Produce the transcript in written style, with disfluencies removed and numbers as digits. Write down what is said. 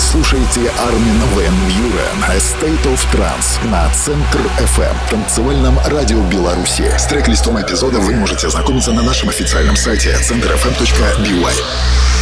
слушаете Армин Ван Бюрен «A State of Trance» на Центр FM, танцевальном радио Беларуси. С трек-листом эпизода вы можете ознакомиться на нашем официальном сайте centrfm.by.